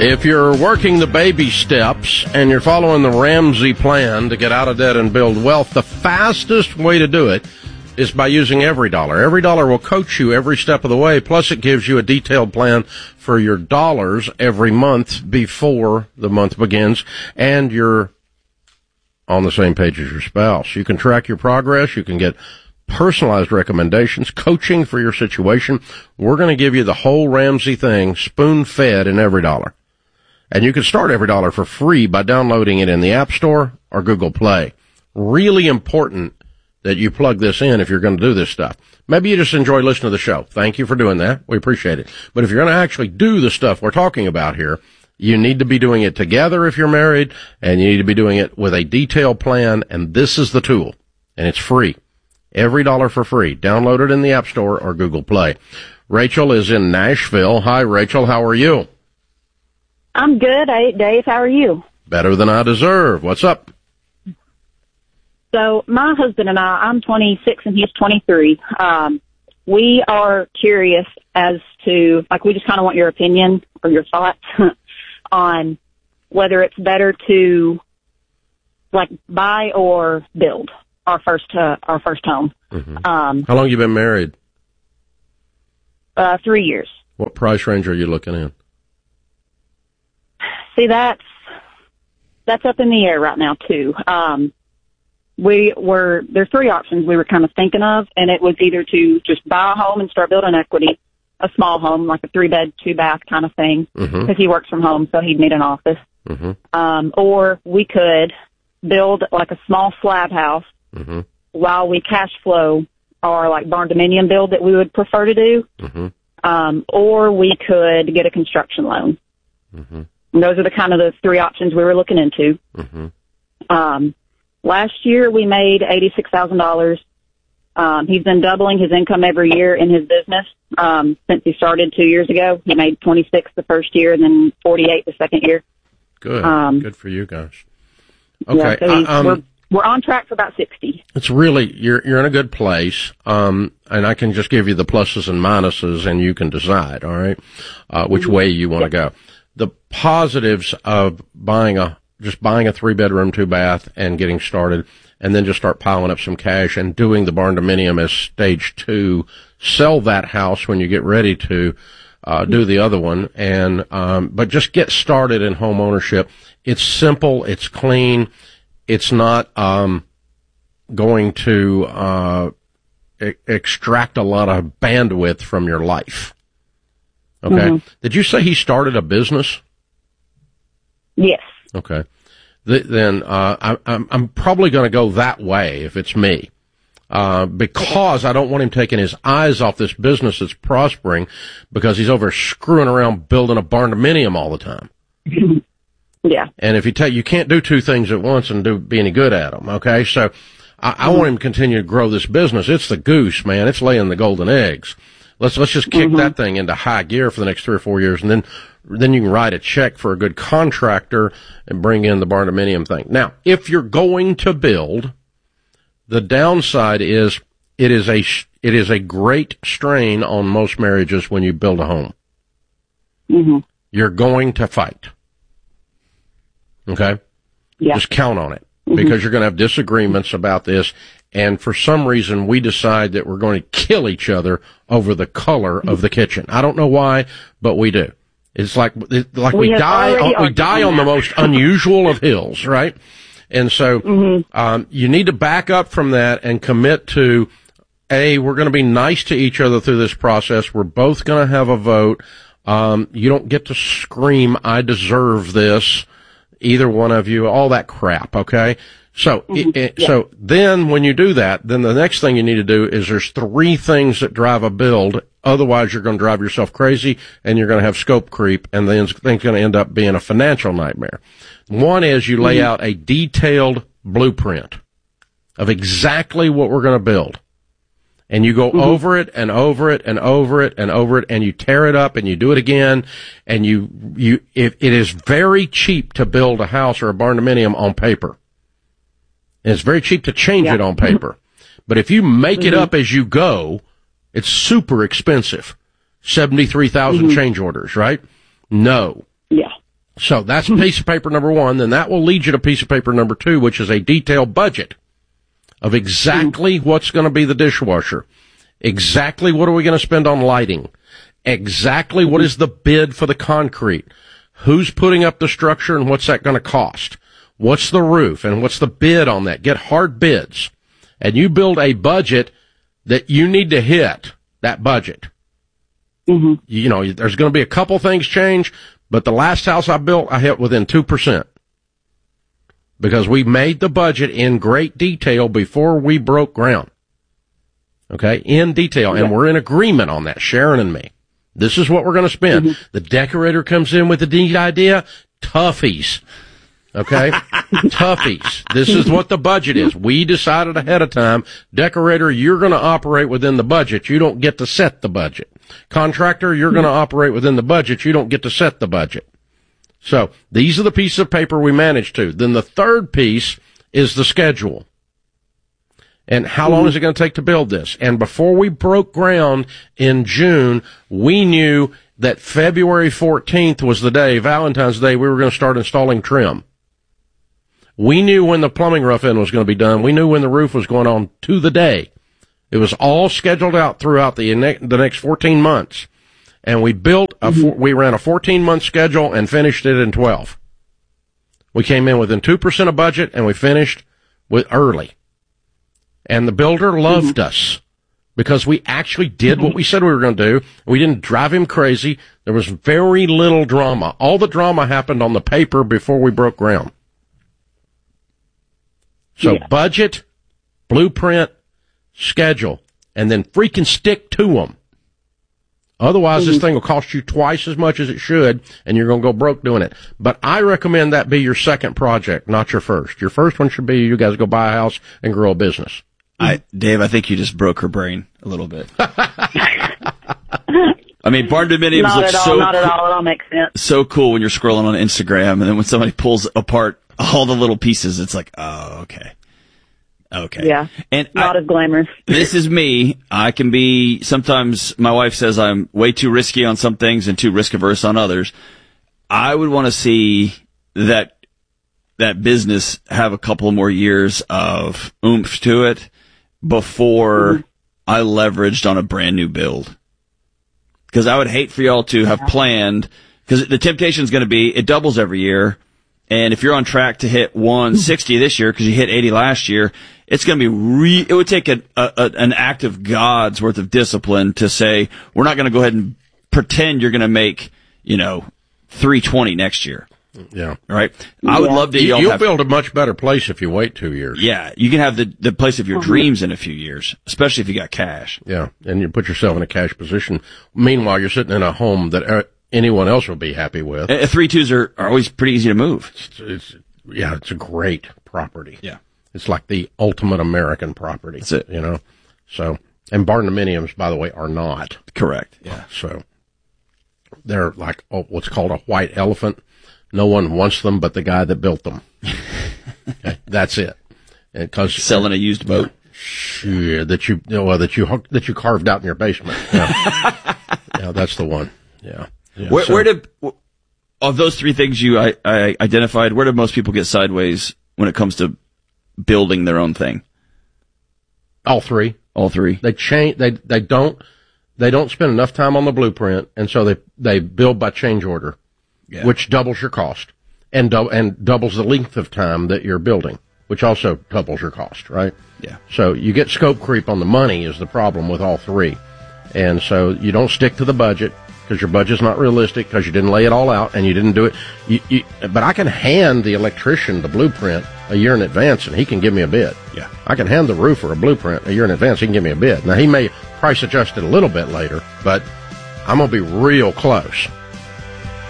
If you're working the baby steps and you're following the Ramsey plan to get out of debt and build wealth, the fastest way to do it is by using EveryDollar. EveryDollar will coach you every step of the way, plus it gives you a detailed plan for your dollars every month before the month begins, and you're on the same page as your spouse. You can track your progress. You can get personalized recommendations, coaching for your situation. We're going to give you the whole Ramsey thing spoon-fed in EveryDollar. And you can start EveryDollar for free by downloading it in the App Store or Google Play. Really important that you plug this in if you're going to do this stuff. Maybe you just enjoy listening to the show. Thank you for doing that. We appreciate it. But if you're going to actually do the stuff we're talking about here, you need to be doing it together if you're married, and you need to be doing it with a detailed plan, and this is the tool. And it's free. EveryDollar for free. Download it in the App Store or Google Play. Rachel is in Nashville. Hi, Rachel. How are you? I'm good, Dave. How are you? Better than I deserve. What's up? So my husband and I'm 26 and he's 23. We are curious as to, we just kind of want your opinion or your thoughts on whether it's better to, buy or build our first home. Mm-hmm. How long you been married? 3 years. What price range are you looking in? See, that's up in the air right now too. There's three options we were kind of thinking of, and it was either to just buy a home and start building equity, a small home, like a 3-bed, 2-bath kind of thing, because he works from home, so he'd need an office. Mm-hmm. Or we could build a small slab house while we cash flow our barn dominium build that we would prefer to do. Mm-hmm. Or we could get a construction loan. Mm-hmm. And those are the three options we were looking into. Mm-hmm. Last year we made $86,000. He's been doubling his income every year in his business since he started 2 years ago. He made 26 the first year and then 48 the second year. Good. Good for you guys. Okay. Yeah, so we're on track for about 60. It's really, you're in a good place. And I can just give you the pluses and minuses and you can decide, all right, which way you want to go. The positives of buying a 3-bedroom, 2-bath and getting started, and then just start piling up some cash and doing the barn dominium as stage 2. Sell that house when you get ready to do the other one, and but just get started in home ownership. It's simple, it's clean, it's not going to extract a lot of bandwidth from your life. Okay. Mm-hmm. Did you say he started a business? Yes. Okay. Then I'm probably going to go that way if it's me, because I don't want him taking his eyes off this business that's prospering because he's over screwing around building a barn dominium all the time. Yeah. And if you can't do two things at once and be any good at them. Okay. So I want him to continue to grow this business. It's the goose, man. It's laying the golden eggs. Let's just kick that thing into high gear for the next 3 or 4 years, and then you can write a check for a good contractor and bring in the barn dominium thing. Now, if you're going to build, the downside is it is a great strain on most marriages when you build a home. Mm-hmm. You're going to fight. Okay? Yeah. Just count on it, because you're going to have disagreements about this. And for some reason, we decide that we're going to kill each other over the color of the kitchen. I don't know why, but we do. It's like we die on the most unusual of hills, right? And so you need to back up from that and commit to, we're going to be nice to each other through this process. We're both going to have a vote. You don't get to scream, I deserve this, either one of you, all that crap, okay? So, so then when you do that, then the next thing you need to do is there's 3 things that drive a build. Otherwise, you're going to drive yourself crazy and you're going to have scope creep, and then it's going to end up being a financial nightmare. One is you lay out a detailed blueprint of exactly what we're going to build. And you go over it and over it and over it and over it, and you tear it up and you do it again. And it is very cheap to build a house or a barn dominium on paper. And it's very cheap to change it on paper. But if you make it up as you go, it's super expensive. 73,000 change orders, right? No. Yeah. So that's piece of paper number one. Then that will lead you to piece of paper number two, which is a detailed budget of exactly what's going to be the dishwasher, exactly what are we going to spend on lighting, exactly what is the bid for the concrete, who's putting up the structure and what's that going to cost, what's the roof and what's the bid on that. Get hard bids, and you build a budget that you need to hit that budget. Mm-hmm. You know, there's going to be a couple things change, but the last house I built, I hit within 2%. Because we made the budget in great detail before we broke ground. Okay? In detail. And we're in agreement on that, Sharon and me. This is what we're going to spend. Mm-hmm. The decorator comes in with a neat idea. Toughies. Okay? Toughies. This is what the budget is. We decided ahead of time, decorator, you're going to operate within the budget. You don't get to set the budget. Contractor, you're going to operate within the budget. You don't get to set the budget. So these are the pieces of paper we managed to. Then the third piece is the schedule. And how long is it going to take to build this? And before we broke ground in June, we knew that February 14th was the day, Valentine's Day, we were going to start installing trim. We knew when the plumbing rough-in was going to be done. We knew when the roof was going on to the day. It was all scheduled out throughout the next 14 months. And we built we ran a 14-month schedule and finished it in 12. We came in within 2% of budget and we finished with early. And the builder loved us because we actually did what we said we were going to do. We didn't drive him crazy. There was very little drama. All the drama happened on the paper before we broke ground. So budget, blueprint, schedule, and then freaking stick to them. Otherwise, this thing will cost you twice as much as it should, and you're going to go broke doing it. But I recommend that be your second project, not your first. Your first one should be you guys go buy a house and grow a business. Dave, I think you just broke her brain a little bit. I mean, barn dominiums look so not at all. It all makes sense. So cool when you're scrolling on Instagram, and then when somebody pulls apart all the little pieces, it's like, oh, okay. Okay. Yeah. And not as glamorous. This is me. I can be, sometimes my wife says I'm way too risky on some things and too risk averse on others. I would want to see that business have a couple more years of oomph to it before I leveraged on a brand new build. Because I would hate for y'all to have planned, because the temptation is going to be it doubles every year. And if you're on track to hit 160 this year because you hit 80 last year, it's going to be it would take an act of God's worth of discipline to say, we're not going to go ahead and pretend you're going to make, 320 next year. Yeah. Right? I would love to you'll build a much better place if you wait 2 years. Yeah. You can have the place of your dreams in a few years, especially if you got cash. Yeah. And you put yourself in a cash position. Meanwhile, you're sitting in a home that anyone else will be happy with. 3-2s are always pretty easy to move. It's a great property. Yeah. It's like the ultimate American property. That's it. So, and barn dominiums, by the way, are not. Correct. Yeah. So, they're like what's called a white elephant. No one wants them but the guy that built them. Okay, that's it. And 'cause selling a used boat. Sure, that you carved out in your basement. Yeah, yeah, that's the one. Yeah. Yeah, where did, of those three things I identified, where do most people get sideways when it comes to building their own thing? All three. They don't spend enough time on the blueprint, and so they build by change order, which doubles your cost and doubles the length of time that you're building, which also doubles your cost, right? Yeah. So you get scope creep on the money is the problem with all three. And so you don't stick to the budget because your budget's not realistic because you didn't lay it all out and you didn't do it. But I can hand the electrician the blueprint a year in advance and he can give me a bid. Yeah. I can hand the roofer a blueprint a year in advance. He can give me a bid. Now he may price adjust it a little bit later, but I'm going to be real close.